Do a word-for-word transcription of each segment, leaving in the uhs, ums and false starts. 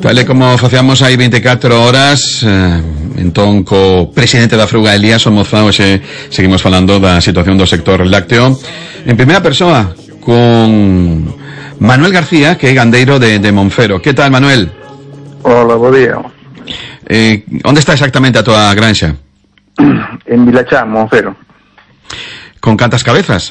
Tal e como facíamos hai veinticuatro horas, eh, entón co presidente da Fruga, Elías Somoza, hoxe seguimos falando da situación do sector lácteo en primeira persoa con Manuel García, que é gandeiro de, de Monfero. Que tal, Manuel? Hola, bo día. Eh, onde está exactamente a tua granxa? En Vilachán, Monfero. Con cantas cabezas?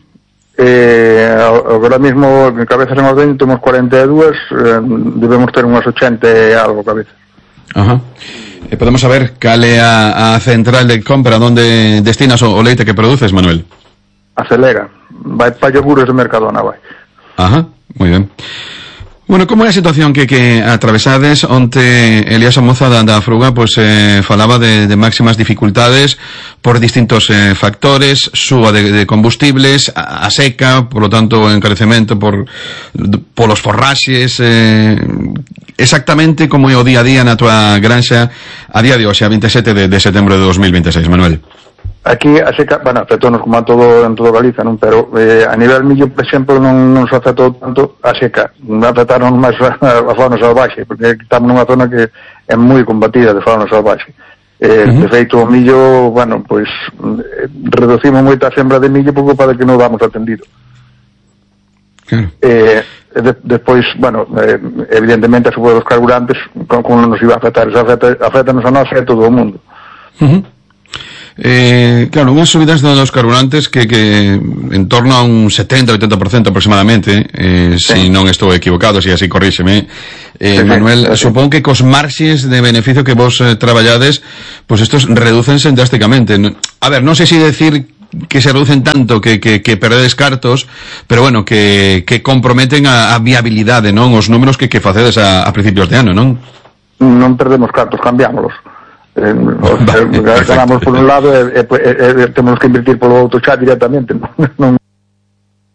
Eh, agora mismo cabezas en orden temos cuarenta e dúas, eh, debemos ter unhas ochenta e algo cabezas. Ajá. Eh, podemos saber cal é a, a central de compra onde destinas o, o leite que produces, Manuel? Acelera, vai para Yoguros de Mercadona, vai. Ajá, moi ben. Bueno, como é a situación que, que atravesades? Onte Elías Somoza da, da Fruga pues, eh, falaba de, de máximas dificultades por distintos eh, factores, suba de, de combustibles, a, a seca, por lo tanto encarecemento por polos forraxes, eh, exactamente como é o día a día na tua granxa a día de hoxe, a veintisiete de, de setembro de dos mil veintiséis, Manuel. Aquí a seca, bueno, afectónos como a todo en todo Galiza, non? Pero eh, a nivel millo, por exemplo, non, non se afectou tanto a seca, afectaron máis a, a fauna salvaxe, porque estamos nunha zona que é moi combatida de fauna salvaxe. Eh, uh-huh. De feito, o millo, bueno, pois eh, reducimos moito a sembra de millo por culpa de que non damos atendido. Claro. Eh, de, despois, bueno, eh, evidentemente a suba dos carburantes, como, como nos iba a afectar, eso afecta, afecta-nos a nós e a todo o mundo. Uh-huh. Eh, claro, unhas subidas dos carburantes que, que en torno a un setenta a oitenta por ciento aproximadamente, eh, sí. Si non estou equivocado, si así corríxeme, eh, sí, Manuel, sí, sí. Supón que cos marxes de beneficio que vos eh, traballades, pues estos reducense drásticamente. A ver, non sei si decir que se reducen tanto que, que, que perdedes cartos, pero bueno, que, que comprometen a, a viabilidade, non? Os números que, que facedes a, a principios de ano, non? Non perdemos cartos, cambiámolos. Eh, vale, ganamos por un lado e, e, e, e temos que invertir polo outro xa directamente, non, non,